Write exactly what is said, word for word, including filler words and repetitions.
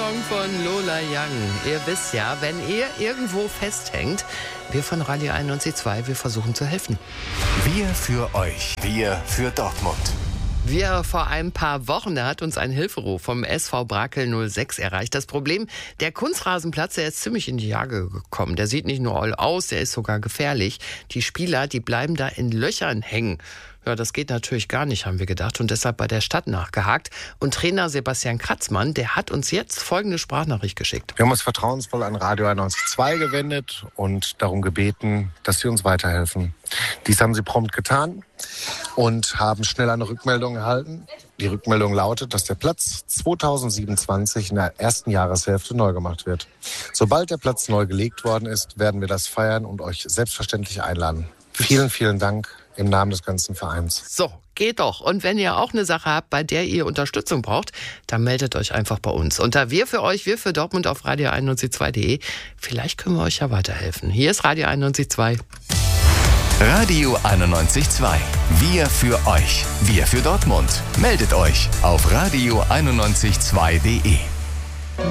Song von Lola Young. Ihr wisst ja, wenn ihr irgendwo festhängt, wir von Radio einundneunzig Komma zwei, wir versuchen zu helfen. Wir für euch, wir für Dortmund. Wir vor ein paar Wochen, da hat uns ein Hilferuf vom S V Brakel null sechs erreicht. Das Problem, der Kunstrasenplatz, der ist ziemlich in die Jahre gekommen. Der sieht nicht nur all aus, der ist sogar gefährlich. Die Spieler, die bleiben da in Löchern hängen. Ja, das geht natürlich gar nicht, haben wir gedacht, und deshalb bei der Stadt nachgehakt. Und Trainer Sebastian Kratzmann, der hat uns jetzt folgende Sprachnachricht geschickt. Wir haben uns vertrauensvoll an Radio einundneunzig Komma zwei gewendet und darum gebeten, dass sie uns weiterhelfen. Dies haben sie prompt getan und haben schnell eine Rückmeldung erhalten. Die Rückmeldung lautet, dass der Platz zweitausendsiebenundzwanzig in der ersten Jahreshälfte neu gemacht wird. Sobald der Platz neu gelegt worden ist, werden wir das feiern und euch selbstverständlich einladen. Vielen, vielen Dank im Namen des ganzen Vereins. So, geht doch. Und wenn ihr auch eine Sache habt, bei der ihr Unterstützung braucht, dann meldet euch einfach bei uns. Unter Wir für euch, Wir für Dortmund auf radio einundneunzig Komma zwei punkt de. Vielleicht können wir euch ja weiterhelfen. Hier ist Radio einundneunzig Komma zwei. Radio einundneunzig Komma zwei. Wir für euch, Wir für Dortmund. Meldet euch auf radio einundneunzig Komma zwei punkt de.